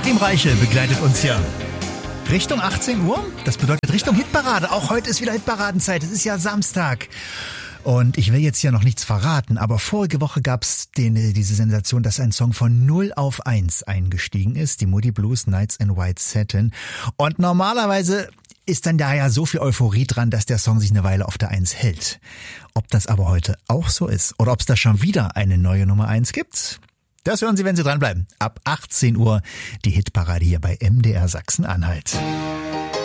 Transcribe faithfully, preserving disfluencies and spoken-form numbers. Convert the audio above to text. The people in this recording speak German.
Achim Reichel begleitet uns hier. Richtung achtzehn Uhr, das bedeutet Richtung Hitparade. Auch heute ist wieder Hitparadenzeit, es ist ja Samstag. Und ich will jetzt ja noch nichts verraten, aber vorige Woche gab's den, diese Sensation, dass ein Song von null auf eins eingestiegen ist, die Moody Blues Nights in White Satin. Und normalerweise ist dann da ja so viel Euphorie dran, dass der Song sich eine Weile auf der eins hält. Ob das aber heute auch so ist oder ob es da schon wieder eine neue Nummer eins gibt, das hören Sie, wenn Sie dranbleiben. Ab achtzehn Uhr die Hitparade hier bei M D R Sachsen-Anhalt.